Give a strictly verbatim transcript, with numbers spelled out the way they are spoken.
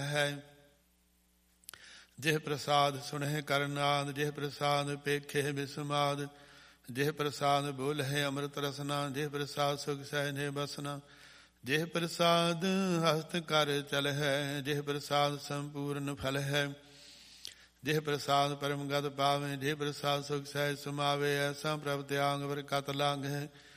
ਹੈ। ਜਿਹ ਪ੍ਰਸਾਦ ਸੁਣਹਿ ਕਰਨਾਦ, ਜਿਹ ਪ੍ਰਸਾਦ ਪੇਖੇ ਬਿਸਮਾਦ, ਜਿਹ ਪ੍ਰਸਾਦ ਬੋਲਹਿ ਅੰਮ੍ਰਿਤ ਰਸਨਾ, ਜਿਹ ਪ੍ਰਸਾਦ ਸੁਖ ਸਹਿਜੇ ਬਸਨਾ, ਜਿਹ ਪ੍ਰਸਾਦ ਹਸਤ ਕਰ ਚਲ ਹੈ, ਜਿਹ ਪ੍ਰਸਾਦ ਸੰਪੂਰਨ ਫਲ ਹੈ। ਜਿਹ ਪ੍ਰਸਾਦ ਪਰਮ ਗਤ ਪਾਵੇ, ਜਿਹ ਪ੍ਰਸਾਦ ਸੁਖ ਸਹਿਜ ਸਮਾਵੇ, ਐਸਾ ਪ੍ਰਭ ਤਿਆਗ ਵਰ ਕਤ ਲਾਗਹਿ।